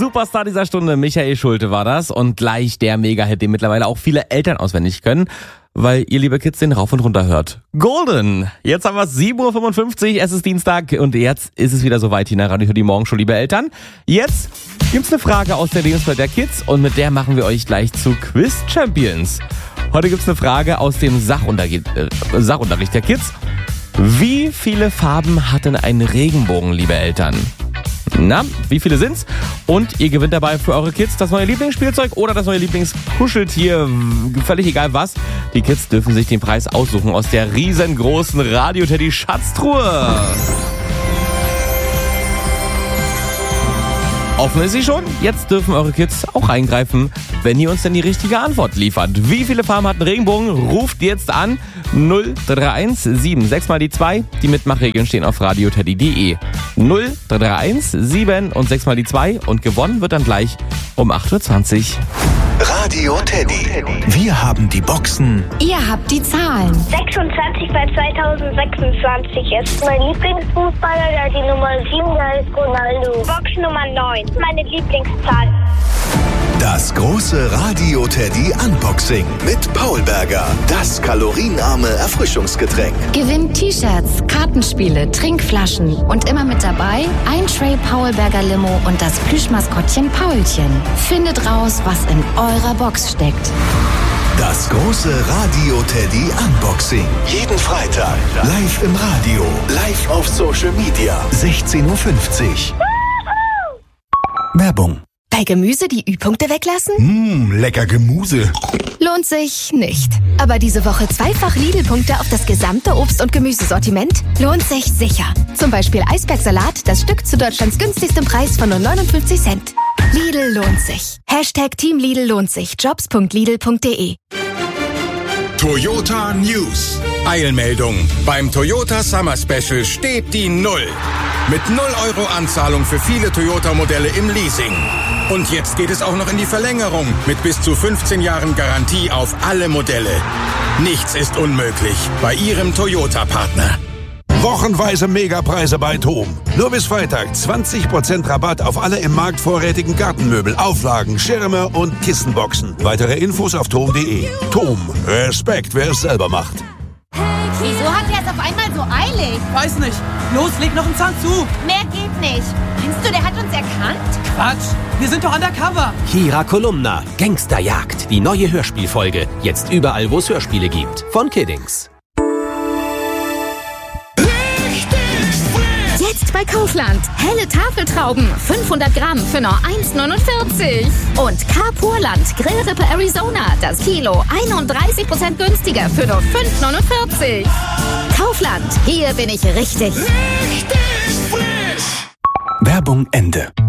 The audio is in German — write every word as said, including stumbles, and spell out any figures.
Superstar dieser Stunde, Michael Schulte war das. Und gleich der Mega-Hit, den mittlerweile auch viele Eltern auswendig können, weil ihr, liebe Kids, den rauf und runter hört. Golden! Jetzt haben wir sieben Uhr fünfundfünfzig, es ist Dienstag und jetzt ist es wieder soweit hier in der Radio für die Morgenshow, liebe Eltern. Jetzt gibt's eine Frage aus der Lebenswelt der Kids und mit der machen wir euch gleich zu Quiz Champions. Heute gibt's eine Frage aus dem Sachunterricht, äh, Sachunterricht der Kids. Wie viele Farben hat denn ein Regenbogen, liebe Eltern? Na, wie viele sind's? Und ihr gewinnt dabei für eure Kids das neue Lieblingsspielzeug oder das neue Lieblingskuscheltier, völlig egal was. Die Kids dürfen sich den Preis aussuchen aus der riesengroßen Radio-Teddy-Schatztruhe. Offen ist sie schon. Jetzt dürfen eure Kids auch eingreifen, wenn ihr uns denn die richtige Antwort liefert. Wie viele Farben hat ein Regenbogen? Ruft jetzt an null drei eins sieben, sechs mal die zwei. Die Mitmachregeln stehen auf radioteddy punkt de. null drei eins sieben und sechs mal die zwei. Und gewonnen wird dann gleich um acht Uhr zwanzig. Radio Teddy. Wir haben die Boxen. Ihr habt die Zahlen. sechsundzwanzig bei zweitausendsechsundzwanzig ist mein Lieblingsfußballer, der die Nummer sieben, der ist Ronaldo. Box Nummer neun, meine Lieblingszahl. Das große Radio Teddy Unboxing mit Paul Berger. Das kalorienarme Erfrischungsgetränk. Gewinnt T-Shirts, Kartenspiele, Trinkflaschen und immer mit dabei ein Tray Paul Berger Limo und das Plüschmaskottchen Paulchen. Findet raus, was in eurer Box steckt. Das große Radio Teddy Unboxing. Jeden Freitag live im Radio, live auf Social Media. sechzehn Uhr fünfzig. Werbung. Bei Gemüse die Ü-Punkte weglassen? Mmm, lecker Gemüse. Lohnt sich nicht. Aber diese Woche zweifach Lidl-Punkte auf das gesamte Obst- und Gemüsesortiment lohnt sich sicher. Zum Beispiel Eisbergsalat, das Stück zu Deutschlands günstigstem Preis von nur neunundfünfzig Cent. Lidl lohnt sich. Hashtag Team Lidl lohnt sich. jobs punkt lidl punkt de. Toyota News. Eilmeldung. Beim Toyota Summer Special steht die Null. Mit null Euro Anzahlung für viele Toyota-Modelle im Leasing. Und jetzt geht es auch noch in die Verlängerung mit bis zu fünfzehn Jahren Garantie auf alle Modelle. Nichts ist unmöglich bei Ihrem Toyota-Partner. Wochenweise Megapreise bei Thom. Nur bis Freitag zwanzig Prozent Rabatt auf alle im Markt vorrätigen Gartenmöbel, Auflagen, Schirme und Kissenboxen. Weitere Infos auf thom punkt de. Thom. Respekt, wer es selber macht. Wieso hat er es auf einmal so eilig? Weiß nicht. Los, leg noch einen Zahn zu. Mehr geht nicht. Meinst du, der hat uns erkannt? Quatsch, wir sind doch undercover. Kira Kolumna, Gangsterjagd, die neue Hörspielfolge. Jetzt überall, wo es Hörspiele gibt. Von Kiddings. Jetzt bei Kaufland. Helle Tafeltrauben. fünfhundert Gramm für nur eins neunundvierzig. Und Carpurland Grillrippe Arizona. Das Kilo einunddreißig Prozent günstiger für nur fünf neunundvierzig. Kaufland. Hier bin ich richtig. Richtig frisch. Werbung Ende.